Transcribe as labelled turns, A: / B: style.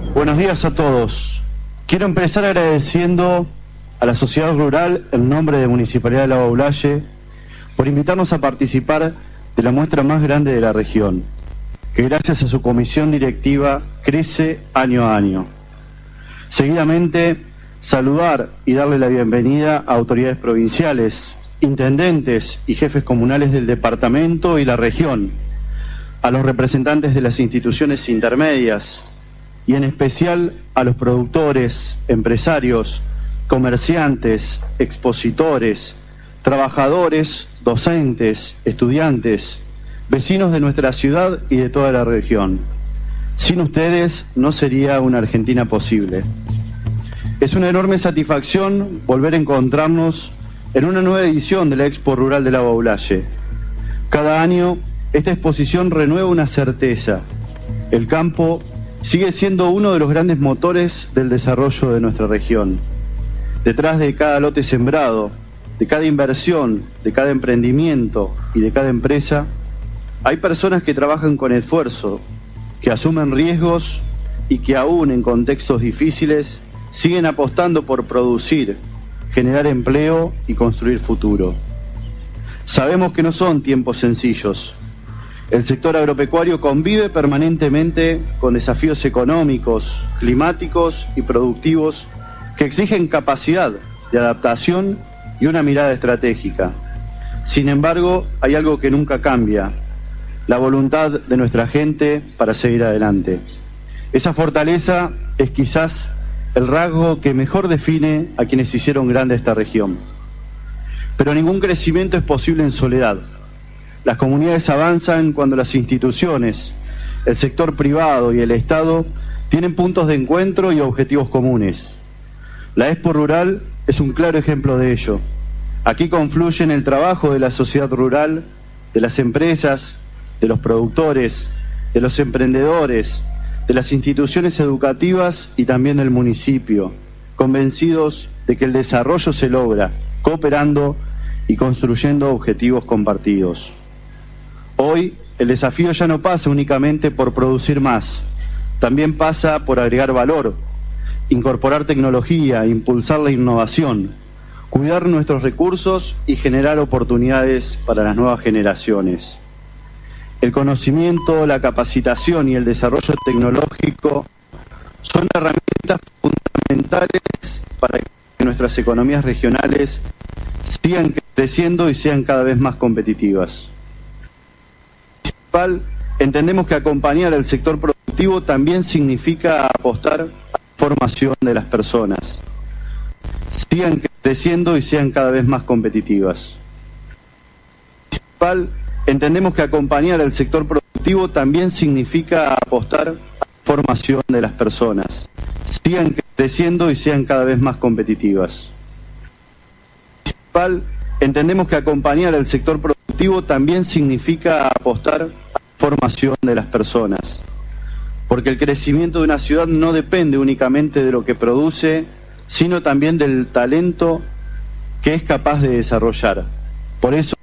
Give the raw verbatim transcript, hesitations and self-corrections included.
A: Buenos días a todos. Quiero empezar agradeciendo a la sociedad rural en nombre de Municipalidad de La Baulaye por invitarnos a participar de la muestra más grande de la región, que gracias a su comisión directiva crece año a año. Seguidamente, saludar y darle la bienvenida a autoridades provinciales, intendentes y jefes comunales del departamento y la región, a los representantes de las instituciones intermedias y en especial a los productores, empresarios, comerciantes, expositores, trabajadores, docentes, estudiantes, vecinos de nuestra ciudad y de toda la región. Sin ustedes no sería una Argentina posible. Es una enorme satisfacción volver a encontrarnos en una nueva edición de la Expo Rural de La Baulaye. Cada año esta exposición renueva una certeza: el campo sigue siendo uno de los grandes motores del desarrollo de nuestra región. Detrás de cada lote sembrado, de cada inversión, de cada emprendimiento y de cada empresa, hay personas que trabajan con esfuerzo, que asumen riesgos y que aún en contextos difíciles siguen apostando por producir, generar empleo y construir futuro. Sabemos que no son tiempos sencillos. El sector agropecuario convive permanentemente con desafíos económicos, climáticos y productivos que exigen capacidad de adaptación y una mirada estratégica. Sin embargo, hay algo que nunca cambia: la voluntad de nuestra gente para seguir adelante. Esa fortaleza es quizás el rasgo que mejor define a quienes hicieron grande esta región. Pero ningún crecimiento es posible en soledad. Las comunidades avanzan cuando las instituciones, el sector privado y el Estado tienen puntos de encuentro y objetivos comunes. La Expo Rural es un claro ejemplo de ello. Aquí confluyen el trabajo de la sociedad rural, de las empresas, de los productores, de los emprendedores, de las instituciones educativas y también del municipio, convencidos de que el desarrollo se logra cooperando y construyendo objetivos compartidos. Hoy, el desafío ya no pasa únicamente por producir más, también pasa por agregar valor, incorporar tecnología, impulsar la innovación, cuidar nuestros recursos y generar oportunidades para las nuevas generaciones. El conocimiento, la capacitación y el desarrollo tecnológico son herramientas fundamentales para que nuestras economías regionales sigan creciendo y sean cada vez más competitivas. Entendemos que acompañar al sector productivo también significa apostar a la formación de las personas, sigan creciendo y sean cada vez más competitivas. Entendemos que acompañar al sector productivo también significa apostar a la formación de las personas, sigan creciendo y sean cada vez más competitivas. Entendemos que acompañar al sector productivo también significa apostar a la formación de las personas, porque el crecimiento de una ciudad no depende únicamente de lo que produce, sino también del talento que es capaz de desarrollar. Por eso